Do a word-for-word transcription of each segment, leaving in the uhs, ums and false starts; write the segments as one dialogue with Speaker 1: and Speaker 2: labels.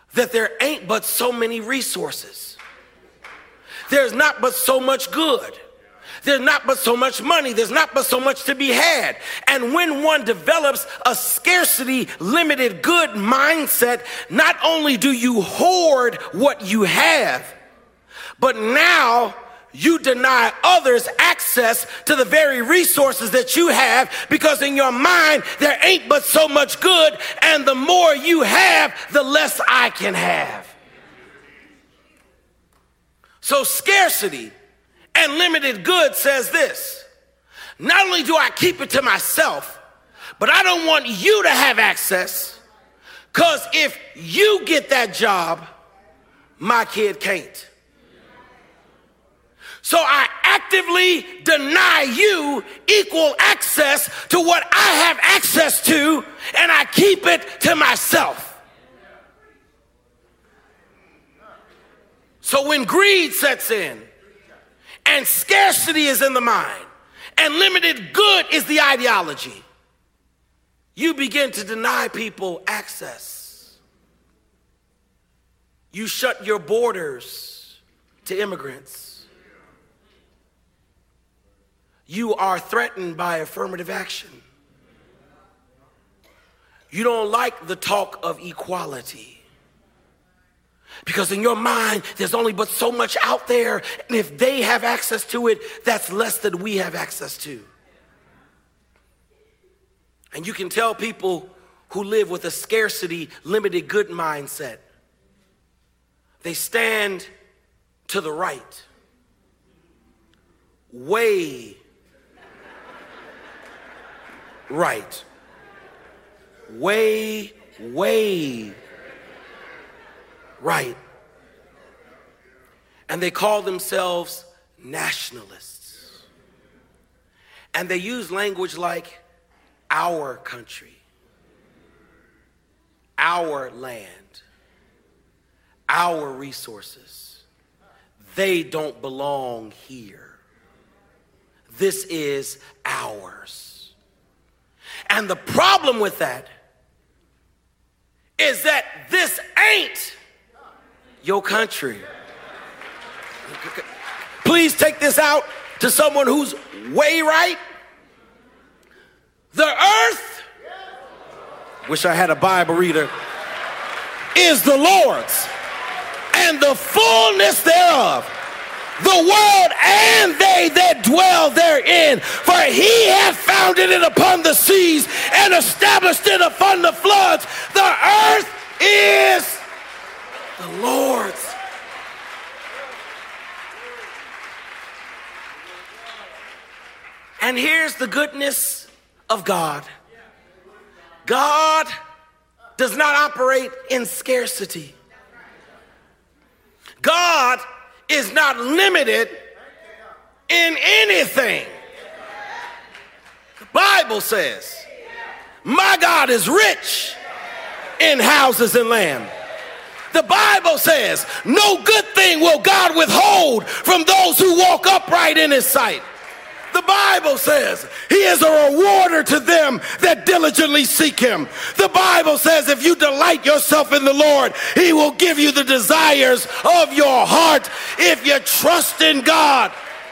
Speaker 1: that there ain't but so many resources. There's not but so much good. There's not but so much money. There's not but so much to be had. And when one develops a scarcity, limited good mindset, not only do you hoard what you have, but now you deny others access to the very resources that you have, because in your mind, there ain't but so much good, and the more you have, the less I can have. So scarcity and limited good says this: not only do I keep it to myself, but I don't want you to have access, because if you get that job, my kid can't. So I actively deny you equal access to what I have access to, and I keep it to myself. So when greed sets in, and scarcity is in the mind, and limited good is the ideology, you begin to deny people access. You shut your borders to immigrants. You are threatened by affirmative action. You don't like the talk of equality, because in your mind, there's only but so much out there, and if they have access to it, that's less than we have access to. And you can tell people who live with a scarcity, limited good mindset, they stand to the right, way right, way, way right. And they call themselves nationalists. And they use language like our country, our land, our resources. They don't belong here. This is ours. And the problem with that is that this ain't your country. Please take this out to someone who's way right. The earth, wish I had a Bible reader, is the Lord's, and the fullness thereof, the world and they that dwell therein. For he hath founded it upon the seas and established it upon the floods. The earth is the Lord's. And here's the goodness of God. God does not operate in scarcity. God is not limited in anything. The Bible says, my God is rich in houses and land. The Bible says, no good thing will God withhold from those who walk upright in his sight. The Bible says he is a rewarder to them that diligently seek him. The Bible says if you delight yourself in the Lord, he will give you the desires of your heart if you trust in God.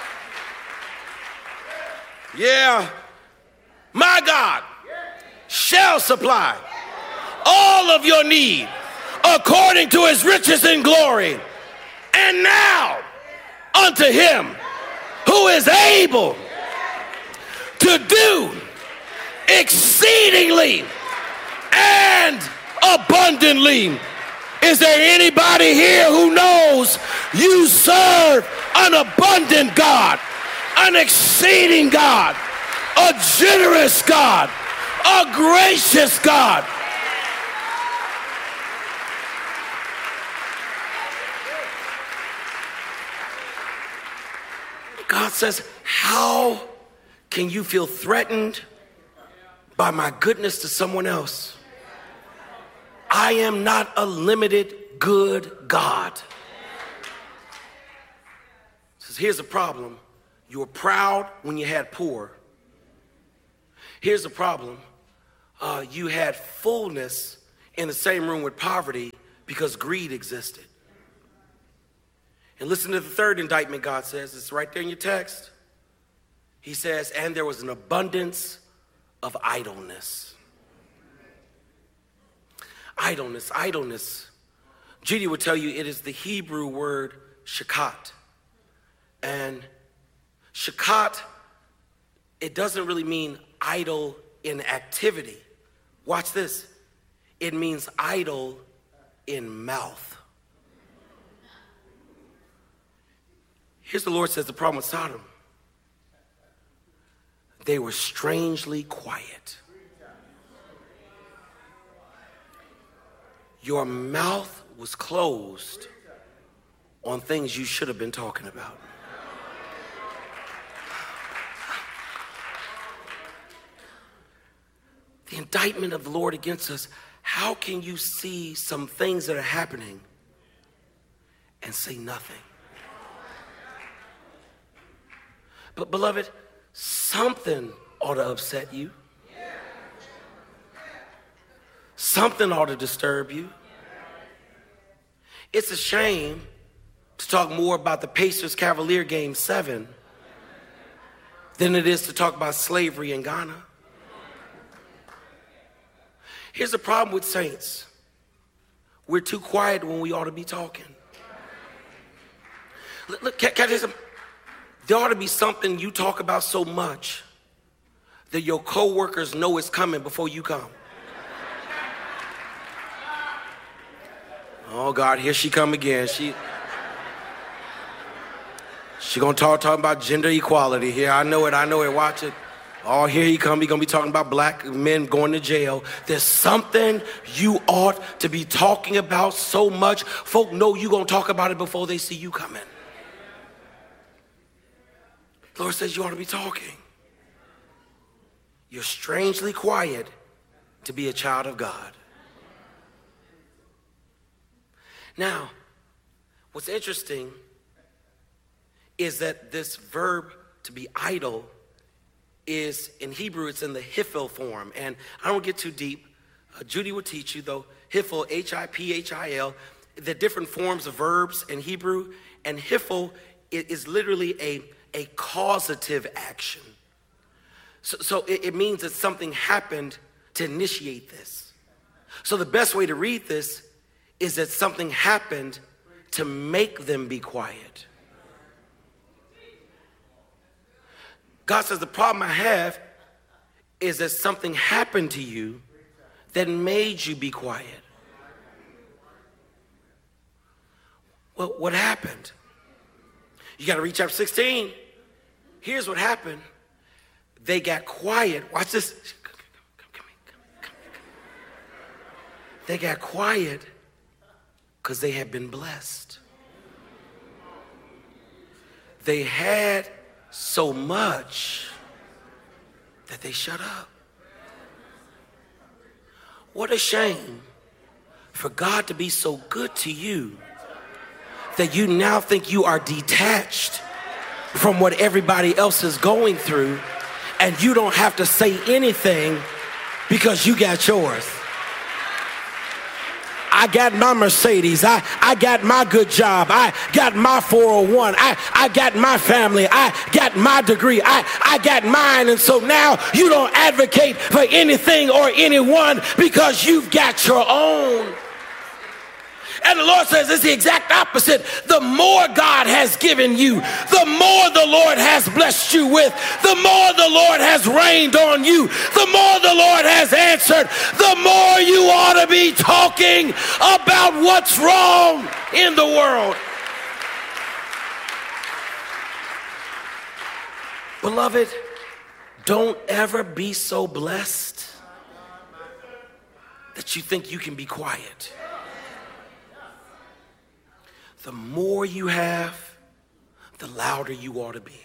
Speaker 1: Yeah, my God shall supply all of your need according to his riches in glory. And now unto him who is able to do exceedingly and abundantly. Is there anybody here who knows you serve an abundant God, an exceeding God, a generous God, a gracious God? God says, how can you feel threatened by my goodness to someone else? I am not a limited good God. Says, here's the problem. You were proud when you had poor. Here's the problem. Uh, you had fullness in the same room with poverty because greed existed. And listen to the third indictment God says. It's right there in your text. He says, and there was an abundance of idleness. Idleness, idleness. Judy would tell you it is the Hebrew word shakat. And shakat, it doesn't really mean idle in activity. Watch this. It means idle in mouth. Here's the Lord says the problem with Sodom. They were strangely quiet. Your mouth was closed on things you should have been talking about. The indictment of the Lord against us, how can you see some things that are happening and say nothing? But beloved, something ought to upset you. Something ought to disturb you. It's a shame to talk more about the Pacers Cavalier game seven than it is to talk about slavery in Ghana. Here's the problem with saints. We're too quiet when we ought to be talking. Look, look can, can I tell you something? There ought to be something you talk about so much that your coworkers know it's coming before you come. Oh God, here she come again. She she gonna talk talking about gender equality here. I know it, I know it, watch it. Oh, here he come, he gonna be talking about black men going to jail. There's something you ought to be talking about so much, folk know you gonna talk about it before they see you coming. The Lord says you ought to be talking. You're strangely quiet to be a child of God. Now, what's interesting is that this verb to be idle is, in Hebrew, it's in the hifil form. And I don't get too deep. Uh, Judy will teach you, though, hifil, H I P H I L, the different forms of verbs in Hebrew. And hifil is literally a, a causative action. So, so it, it means that something happened to initiate this. So the best way to read this is that something happened to make them be quiet. God says the problem I have is that something happened to you that made you be quiet. Well, what happened? You got to read chapter sixteen. Here's what happened. They got quiet. Watch this. Come, come, come, come, come. They got quiet because they had been blessed. They had so much that they shut up. What a shame for God to be so good to you that you now think you are detached from what everybody else is going through, and you don't have to say anything because you got yours. I got my Mercedes. I, I got my good job. I got my four oh one. I, I got my family. I got my degree. I, I got mine. And so now you don't advocate for anything or anyone because you've got your own. And the Lord says it's the exact opposite. The more God has given you, the more the Lord has blessed you with, the more the Lord has rained on you, the more the Lord has answered, the more you ought to be talking about what's wrong in the world. Beloved, don't ever be so blessed that you think you can be quiet. The more you have, the louder you ought to be.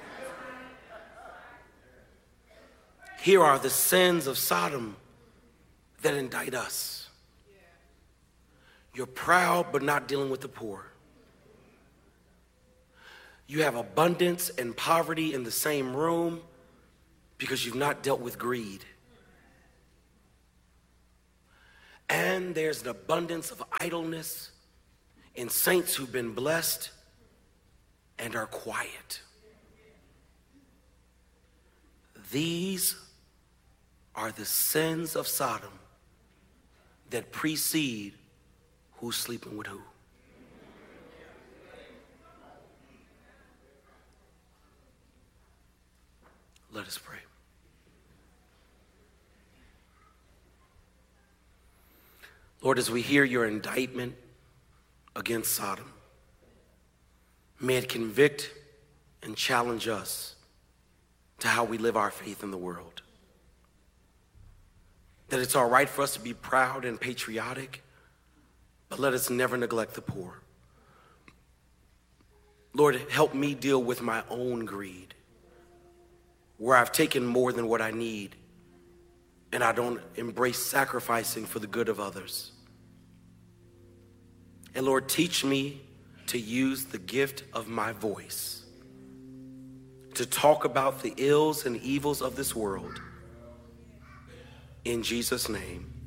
Speaker 1: Here are the sins of Sodom that indict us. You're proud but not dealing with the poor. You have abundance and poverty in the same room because you've not dealt with greed. And there's an abundance of idleness in saints who've been blessed and are quiet. These are the sins of Sodom that precede who's sleeping with who. Let us pray. Lord, as we hear your indictment against Sodom, may it convict and challenge us to how we live our faith in the world. That it's all right for us to be proud and patriotic, but let us never neglect the poor. Lord, help me deal with my own greed, where I've taken more than what I need, and I don't embrace sacrificing for the good of others. And Lord, teach me to use the gift of my voice to talk about the ills and evils of this world. In Jesus' name.